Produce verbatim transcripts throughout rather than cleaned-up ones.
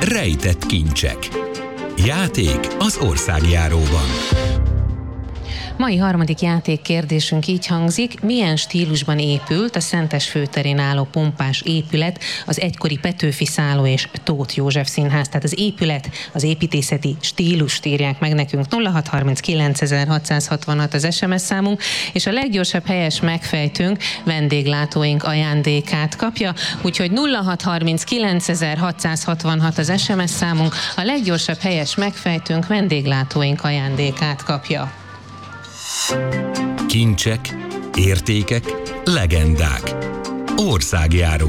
Rejtett kincsek. Játék az országjáróban. Mai harmadik játékkérdésünk így hangzik: milyen stílusban épült a Szentes főterén álló pompás épület, az egykori Petőfi Szálló és Tóth József Színház? Tehát az épület, az építészeti stílust írják meg nekünk. nulla hat harminckilencezer-hatszázhatvanhat az es em es számunk, és a leggyorsabb helyes megfejtőnk vendéglátóink ajándékát kapja, úgyhogy nulla hat harminckilencezer-hatszázhatvanhat az es em es számunk, a leggyorsabb helyes megfejtőnk vendéglátóink ajándékát kapja. Kincsek, értékek, legendák. Országjáró.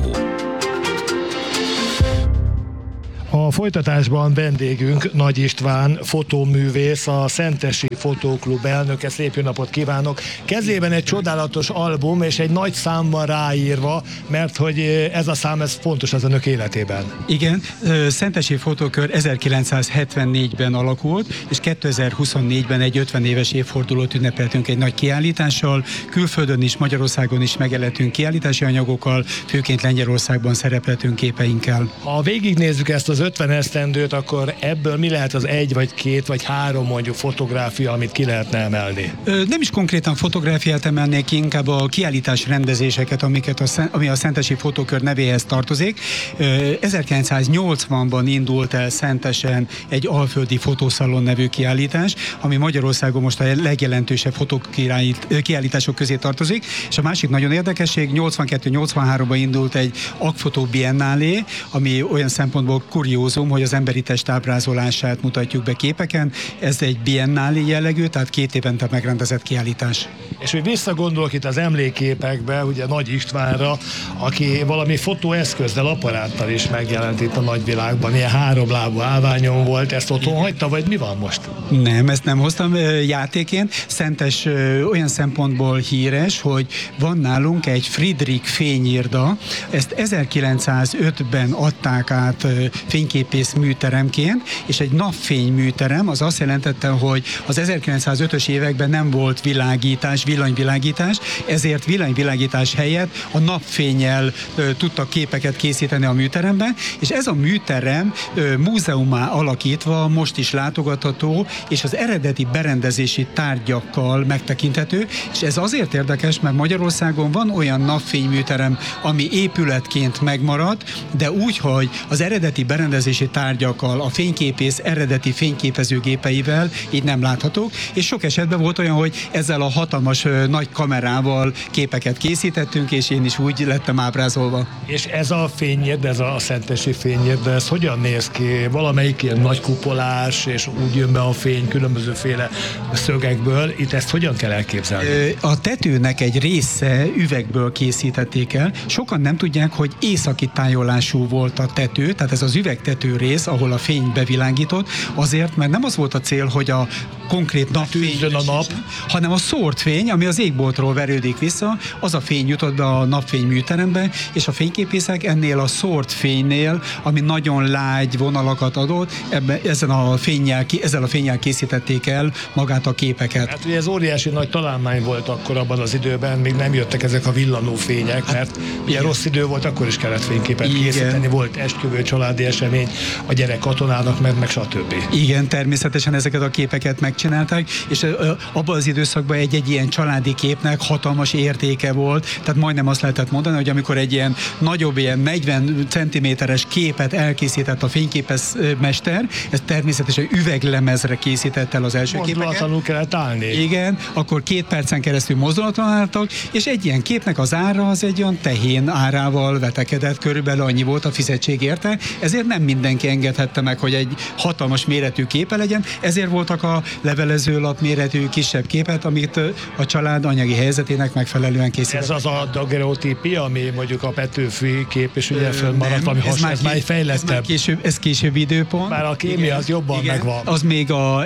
A folytatásban vendégünk Nagy István, fotóművész, a Szentesi Fotóklub elnöke. Szép jó napot kívánok! Kezében egy csodálatos album, és egy nagy számmal ráírva, mert hogy ez a szám, ez fontos az önök életében. Igen, Szentesi Fotókör ezerkilencszázhetvennégyben alakult, és kétezer-huszonnégyben egy ötven éves évfordulót ünnepeltünk egy nagy kiállítással. Külföldön is, Magyarországon is megjelentünk kiállítási anyagokkal, főként Lengyelországban szerepeltünk képeinkkel. Ha végignézzük ezt az ötven esztendőt, akkor ebből mi lehet az egy, vagy két, vagy három mondjuk fotográfia, amit ki lehetne emelni? Ö, nem is konkrétan fotográfiát emelnék ki, inkább a kiállítás rendezéseket, amiket a, ami a Szentesi Fotókör nevéhez tartozik. Ö, ezerkilencszáznyolcvanban indult el Szentesen egy alföldi fotószalon nevű kiállítás, ami Magyarországon most a legjelentősebb fotókiállítások közé tartozik, és a másik nagyon érdekesség, nyolcvankettő-nyolcvanháromban indult egy Agfotó Biennálé, ami olyan szempontból kuriózum, hogy az emberi test ábrázolását mutatjuk be képeken. Ez egy biennálé jellegű, tehát két évente megrendezett kiállítás. És hogy visszagondolok itt az emlékképekbe, ugye Nagy Istvánra, aki valami fotóeszközzel, apparáttal is megjelent itt a nagyvilágban, ilyen háromlábú állványon volt, ezt otthon hagyta, vagy mi van most? Nem, ezt nem hoztam játéként. Szentes olyan szempontból híres, hogy van nálunk egy Friedrich fényirda, ezt ezerkilencszázötben adták át fényképész műteremként, és egy napfényműterem, az azt jelentette, hogy az ezerkilencszázötös években nem volt világítás, villanyvilágítás, ezért villanyvilágítás helyett a napfénnyel ö, tudtak képeket készíteni a műteremben, és ez a műterem ö, múzeumá alakítva most is látogatható, és az eredeti berendezési tárgyakkal megtekinthető, és ez azért érdekes, mert Magyarországon van olyan napfényműterem, ami épületként megmaradt, de úgy, hogy az eredeti berendezési tárgyakkal, a fényképész eredeti fényképezőgépeivel így nem láthatók, és sok esetben volt olyan, hogy ezzel a hatalmas ö, nagy kamerával képeket készítettünk, és én is úgy lettem ábrázolva. És ez a fényirda, ez a szentesi fényirda, ez hogyan néz ki? Valamelyik ilyen nagy kupolás, és úgy jön be a fény különbözőféle szögekből. Itt ezt hogyan kell elképzelni? A tetőnek egy része üvegből készítették el. Sokan nem tudják, hogy északi tájolású volt a tető, tehát ez az üvegtető rész, ahol a fény bevilágított, azért, mert nem az volt a cél, hogy a konkrét napfény a nap, hanem a szórt fény, ami az égboltról verődik vissza, az a fény jutott be a napfény műterembe, és a fényképészek ennél a szórt fénynél, ami nagyon lágy vonalakat adott, ebben, ezen a fénnyel, ezzel a fénnyel készítették el magát a képeket. Hát ugye ez óriási nagy találmány volt akkor abban az időben, még nem jöttek ezek a villanó fények, mert ilyen rossz idő volt, akkor is kellett fényképet igen. készíteni, volt esküvő, családi esemény, a gyerek katonának, meg, meg stb. Igen, természetesen ezeket a képeket megcsinálták, és abban az időszakban egy-egy ilyen családi képnek hatalmas értéke volt, tehát majdnem azt lehetett mondani, hogy amikor egy ilyen nagyobb, ilyen negyven centiméteres képet elkészített a fényképezmester, ez természetesen üveglemezre készített el az első képeket. Mozdulatlanul kellett állni. Igen, akkor két percen keresztül mozdulatlanul álltak, és egy ilyen képnek az ára az egy olyan tehén árával vetekedett, körülbelül annyi volt a fizetség érte, ezért nem mindenki engedhette meg, hogy egy hatalmas méretű képe legyen, ezért voltak a levelezőlap méretű kisebb képet, amit a család anyagi helyzetének megfelelően készített. Ez az a daguerreotípia, ami mondjuk a Petőfi kép, és ugye fönnmaradt, ami hasonló, ez már fejlettebb. Ez, már később, ez később időpont. Már a kémia az jobban igen, megvan. Az még a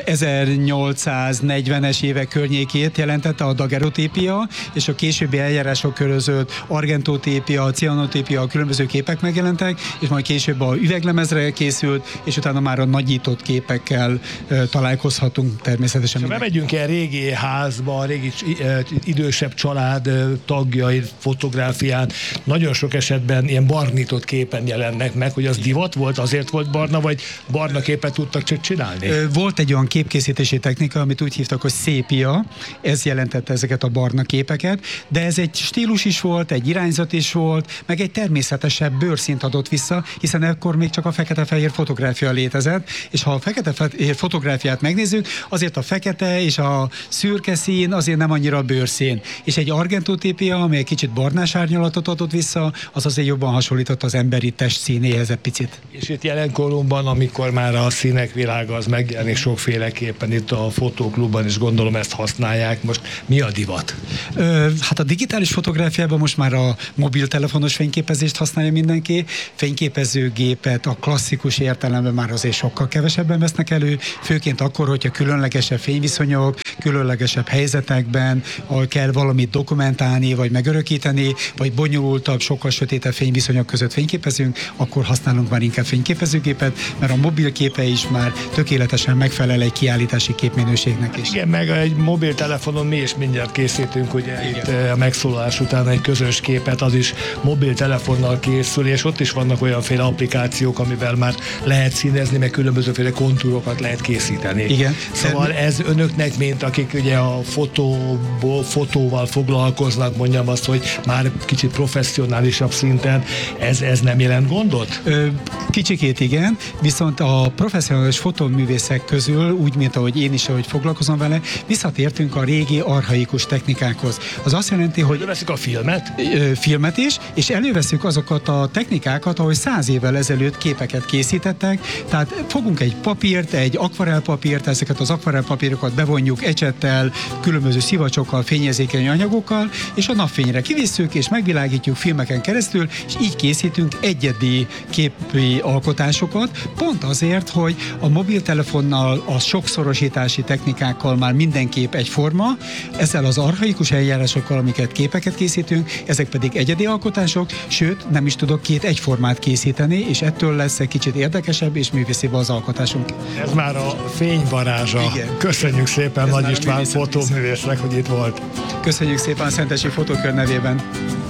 ezernyolcszáznegyvenes évek környékét jelentette a daguerreotípia, és a későbbi eljárások között argentotípia, cianotípia, a különböző képek megjelentek, és majd később a üveglemezre készült, és utána már a nagyított képekkel uh, találkozhatunk. természetesen. Ha bemegyünk el régi házba, a régi idősebb család tagjai fotográfián, nagyon sok esetben ilyen barnított képen jelennek meg, hogy az divat volt, azért volt barna, vagy barna képet tudtak csak csinálni? Volt egy olyan képkészítési technika, amit úgy hívtak, hogy szépia, ez jelentette ezeket a barna képeket, de ez egy stílus is volt, egy irányzat is volt, meg egy természetesebb bőrszínt adott vissza, hiszen akkor még csak a fekete-fehér fotográfia létezett, és ha a fekete-fehér fotográfiát megnézzük, azért a fekete és a szürke szín azért nem annyira a bőrszín. És egy argentótépia, ami egy kicsit barnás árnyalatot adott vissza, az azért jobban hasonlított az emberi test színéhez egy picit. És itt jelenkoromban, amikor már a színek világa az megjelenik sokféleképpen, itt a fotóklubban is gondolom ezt használják, most mi a divat? Ö, hát a digitális fotográfiában most már a mobiltelefonos fényképezést használja mindenki, fényképezőgépet a klasszikus értelemben már azért sokkal kevesebben vesznek elő, főként akkor, hogyha különlegesebb fényviszonyok, különlegesebb helyzetekben, ahol kell valamit dokumentálni, vagy megörökíteni, vagy bonyolultabb, sokkal sötétebb fényviszonyok között fényképezünk, akkor használunk már inkább fényképezőgépet, mert a mobilképe is már tökéletesen megfelel egy kiállítási képminőségnek is. Igen, meg egy mobiltelefonon mi is mindjárt készítünk, ugye itt a megszólalás után egy közös képet, az is mobiltelefonnal készül, és ott is vannak olyanféle applikációk, amivel már lehet színezni, meg különbözőféle kontúrokat lehet készíteni. Igen. Szóval ez önöknek, mint akik ugye a fotóból, fotóval foglalkoznak, mondjam azt, hogy már kicsit professzionálisabb szinten, ez, ez nem jelent gondot? Ö, kicsikét igen, viszont a professzionális fotóművészek közül, úgy, mint ahogy én is, ahogy foglalkozom vele, visszatértünk a régi archaikus technikákhoz. Az azt jelenti, hogy előveszük a filmet? Ö, filmet is, és előveszük azokat a technikákat, ahogy száz évvel ezelőtt képeket készítettek, tehát fogunk egy papírt, egy akvarelpapírt, ezeket az akvarelpapírokat bevonjuk ecsettel, különböző szivacsokkal, fényérzékeny anyagokkal, és a napfényre kivisszük, és megvilágítjuk filmeken keresztül, és így készítünk egyedi képi alkotásokat, pont azért, hogy a mobiltelefonnal, a sokszorosítási technikákkal már minden kép egyforma, ezzel az archaikus eljárásokkal, amiket képeket készítünk, ezek pedig egyedi alkotások, sőt, nem is tudok két egyformát készíteni, és ettől lesz egy kicsit érdekesebb és művészibb az alkotásunk. Ez már a fényvarázsa. Igen. Köszönjük szépen Ez Nagy már a István művészet fotóművésznek, hogy itt volt. Köszönjük szépen a Szentesi Fotókör nevében.